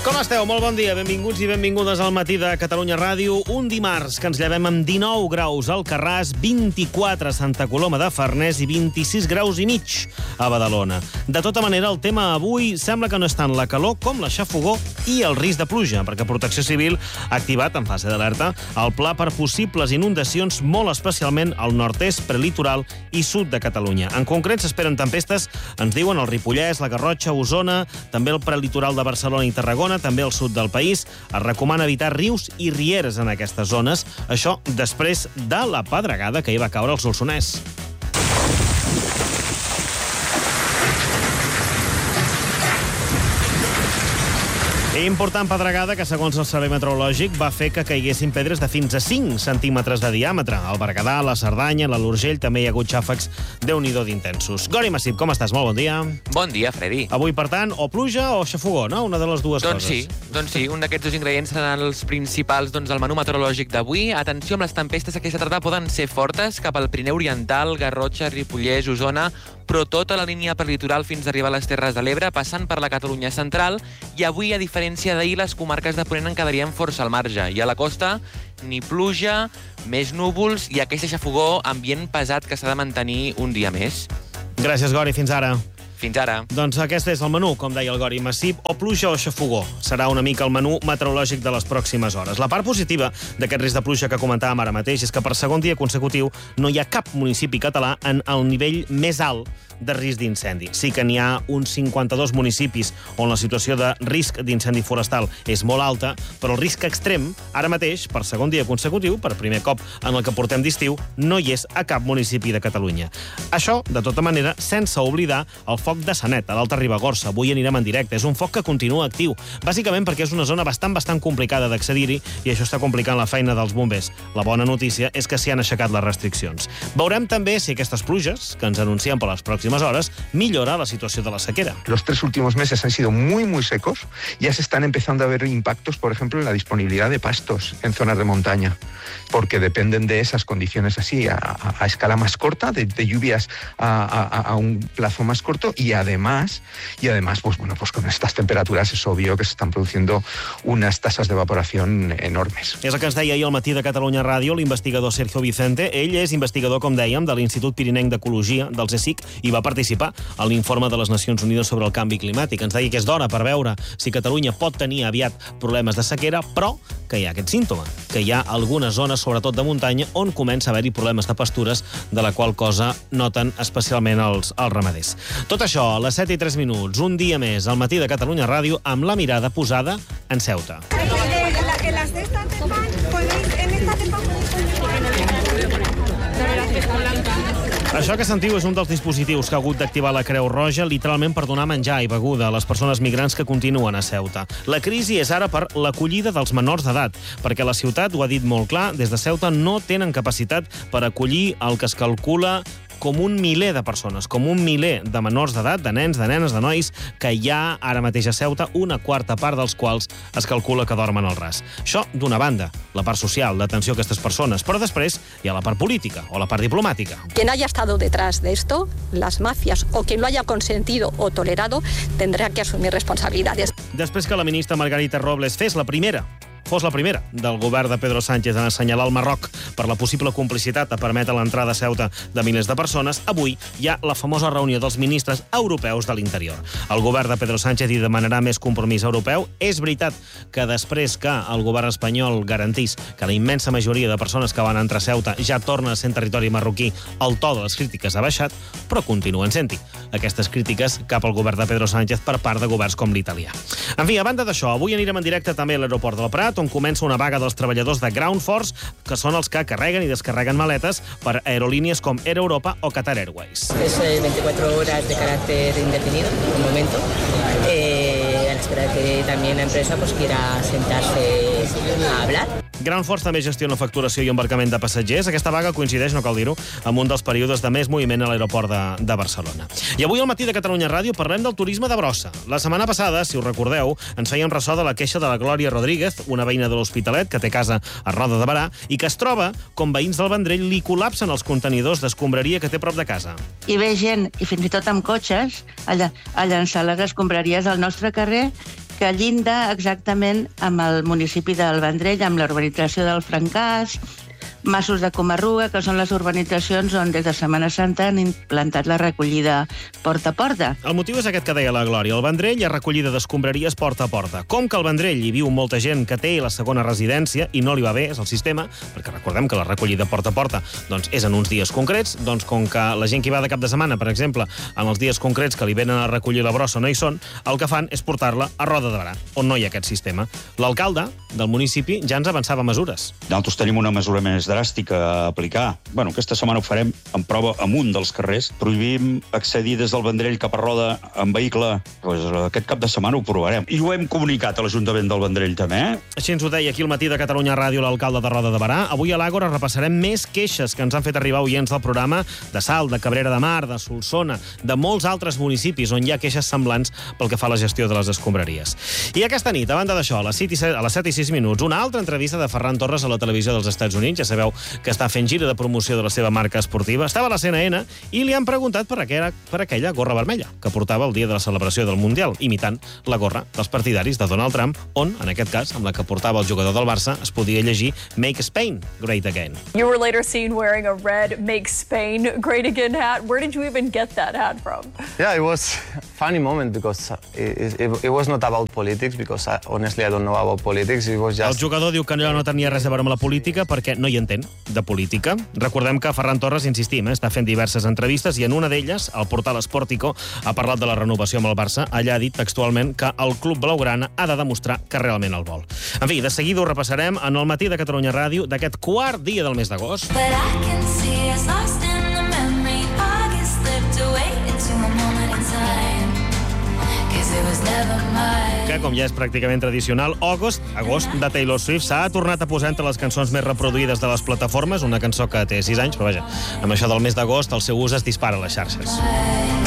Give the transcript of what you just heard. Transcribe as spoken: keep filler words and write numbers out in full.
Com esteu? Molt bon dia. Benvinguts i benvingudes al matí de Catalunya Ràdio. Un dimarts que ens llevem amb dinou graus al Alcarràs, vint-i-quatre a Santa Coloma de Farners i vint-i-sis graus i mig a Badalona. De tota manera, el tema avui sembla que no és tant la calor com la xafogor i el risc de pluja, perquè Protecció Civil ha activat, en fase d'alerta, el pla per possibles inundacions, molt especialment al nord-est, prelitoral i sud de Catalunya. En concret, s'esperen tempestes, ens diuen, el Ripollès, la Garrotxa, Osona, també el prelitoral de Barcelona i Tarragona, també al sud del país. Es recomana evitar rius i rieres en aquestes zones. Això després de la pedregada que hi va caure al Solsonès. Important pedregada que, segons el Servei Meteorològic, va fer que caiguessin pedres de fins a cinc centímetres de diàmetre. Al Berguedà, la Cerdanya, a l'Urgell, també hi ha hagut xàfecs déu-n'hi-do d'intensos. Gori Massip, com estàs? Molt bon dia. Bon dia, Freddy. Avui, per tant, o pluja o xafogor, no? Una de les dues doncs coses. Sí, doncs sí, un d'aquests dos ingredients seran els principals doncs, del menú meteorològic d'avui. Atenció amb les tempestes aquesta tarda poden ser fortes cap al Pirineu Oriental, Garrotxa, Ripollès, Osona, però tota la línia perlitoral fins a arribar a les Terres de l'Ebre, passant per la Catalunya central, i avui, a diferència d'ahir, les comarques de Ponent en quedarien força al marge. I a la costa, ni pluja, més núvols i aquesta xafogor, ambient pesat que s'ha de mantenir un dia més. Gràcies, Gori. Fins ara. Fins ara. Doncs aquest és el menú, com deia el Gori Massip, o pluja o xafogor. Serà una mica el menú meteorològic de les pròximes hores. La part positiva d'aquest risc de pluja que comentàvem ara mateix és que per segon dia consecutiu no hi ha cap municipi català en el nivell més alt de risc d'incendi. Sí que n'hi ha uns cinquanta-dos municipis on la situació de risc d'incendi forestal és molt alta, però el risc extrem, ara mateix, per segon dia consecutiu, per primer cop en el que portem d'estiu, no hi és a cap municipi de Catalunya. Això, de tota manera, sense oblidar el foc de Sanet, a l'Alta Ribagorça. Avui anirem en directe. És un foc que continua actiu, bàsicament perquè és una zona bastant, bastant complicada d'accedir-hi i això està complicant la feina dels bombers. La bona notícia és que s'hi han aixecat les restriccions. Veurem també si aquestes pluges, que ens anuncien per les pròximes horas, millora la situación de la sequera. Los tres últimos meses han sido muy, muy secos. Ya se están empezando a ver impactos, por ejemplo, en la disponibilidad de pastos en zonas de montaña, porque dependen de esas condiciones así, a, a, a escala más corta, de, de lluvias a, a, a un plazo más corto, y además, y además, pues bueno, pues con estas temperaturas es obvio que se están produciendo unas tasas de evaporación enormes. És el que ens deia ahir al matí de Catalunya Ràdio l'investigador Sergio Vicente. Ell és investigador, com dèiem, de l'Institut Pirinenc d'Ecologia, del CSIC, i va participar a l'informe de les Nacions Unides sobre el canvi climàtic. Ens deia que és d'hora per veure si Catalunya pot tenir aviat problemes de sequera, però que hi ha aquest símptoma, que hi ha algunes zones, sobretot de muntanya, on comença a haver-hi problemes de pastures, de la qual cosa noten especialment els, els ramaders. Tot això, a les set i tres minuts, un dia més, al matí de Catalunya Ràdio, amb la mirada posada en Ceuta. Això que sentiu és un dels dispositius que ha hagut d'activar la Creu Roja literalment per donar menjar i beguda a les persones migrants que continuen a Ceuta. La crisi és ara per l'acollida dels menors d'edat, perquè la ciutat, ho ha dit molt clar, des de Ceuta no tenen capacitat per acollir el que es calcula com un miler de persones, com un miler de menors d'edat, de nens, de nenes, de nois, que hi ha ara mateix a Ceuta, una quarta part dels quals es calcula que dormen al ras. Això, d'una banda, la part social, d'atenció a aquestes persones, però després hi ha la part política o la part diplomàtica. Quien haya estado detrás de esto, las mafias, o quien lo haya consentido o tolerado, tendrá que asumir responsabilidades. Després que la ministra Margarita Robles fes la primera fos la primera del govern de Pedro Sánchez en assenyalar el Marroc per la possible complicitat a permetre l'entrada a Ceuta de milers de persones, avui hi ha la famosa reunió dels ministres europeus de l'Interior. El govern de Pedro Sánchez hi demanarà més compromís europeu. És veritat que després que el govern espanyol garantís que la immensa majoria de persones que van entrar a Ceuta ja tornen a ser en territori marroquí, el to de les crítiques ha baixat, però continuen sent-hi aquestes crítiques cap al govern de Pedro Sánchez per part de governs com l'italià. En fi, a banda d'això, avui anirem en directe també a l'aeroport del Prat, on comença una vaga dels treballadors de Ground Force, que són els que carreguen i descarreguen maletes per aerolínies com Air Europa o Qatar Airways. Es veinticuatro horas de carácter indefinido, un momento, eh, a la espera de que también la empresa pues, quiera sentarse a hablar. Ground Force també gestiona facturació i embarcament de passatgers. Aquesta vaga coincideix, no cal dir-ho, amb un dels períodes de més moviment a l'aeroport de, de Barcelona. I avui al matí de Catalunya Ràdio parlem del turisme de brossa. La setmana passada, si us recordeu, ens fèiem ressò de la queixa de la Glòria Rodríguez, una veïna de l'Hospitalet que té casa a Roda de Berà i que es troba com veïns del Vendrell li col·lapsen els contenidors d'escombraria que té prop de casa. I ve gent, i fins i tot amb cotxes, a, ll a llançar les escombraries al nostre carrer que llinda exactament amb el municipi del Vendrell, amb la urbanització del Francàs, Masos de Comarruga, que són les urbanitzacions on des de Setmana Santa han implantat la recollida porta a porta. El motiu és aquest que deia la Glòria. El Vendrell hi ha recollida d'escombraries porta a porta. Com que al Vendrell hi viu molta gent que té la segona residència i no li va bé, és el sistema, perquè recordem que la recollida porta a porta doncs, és en uns dies concrets, doncs com que la gent que hi va de cap de setmana, per exemple, en els dies concrets que li venen a recollir la brossa no hi són, el que fan és portar-la a Roda de Berà, on no hi ha aquest sistema. L'alcalde del municipi ja ens avançava mesures. Nosaltres tenim una mesura més dràstica a aplicar. Bueno, aquesta setmana ho farem en prova amunt dels carrers. Prohibim accedir des del Vendrell cap a Roda en vehicle. Pues aquest cap de setmana ho provarem. I ho hem comunicat a l'Ajuntament del Vendrell, també. Eh? Així ens ho deia aquí al matí de Catalunya Ràdio l'alcalde de Roda de Berà. Avui a l'Àgora repassarem més queixes que ens han fet arribar oients del programa de Salt, de Cabrera de Mar, de Solsona, de molts altres municipis on hi ha queixes semblants pel que fa a la gestió de les escombraries. I aquesta nit, a banda d'això, a les set i sis minuts, una altra entrevista de Ferran Torres a la televisió dels Estats Units. Ja sabeu que està fent gira de promoció de la seva marca esportiva. Estava a la C N N i li han preguntat per aquella, per aquella gorra vermella que portava el dia de la celebració del Mundial, imitant la gorra dels partidaris de Donald Trump, on, en aquest cas, amb la que portava el jugador del Barça, es podia llegir Make Spain Great Again. You were later seen wearing a red Make Spain Great Again hat. Where did you even get that hat from? Yeah, it was a funny moment because it, it, it was not about politics, because I, honestly I don't know about politics. It was just... El jugador diu que allò no tenia res a veure amb la política perquè no hi entén de política. Recordem que Ferran Torres, insistim, eh, està fent diverses entrevistes i en una d'elles, el portal Sportico ha parlat de la renovació amb el Barça. Allà ha dit textualment que el club blaugrana ha de demostrar que realment el vol. En fi, de seguida ho repassarem en el matí de Catalunya Ràdio d'aquest quart dia del mes d'agost. Que, com ja és pràcticament tradicional, August, agost de Taylor Swift, s'ha tornat a posar entre les cançons més reproduïdes de les plataformes, una cançó que té sis anys, però vaja, amb això del mes d'agost el seu ús es dispara a les xarxes.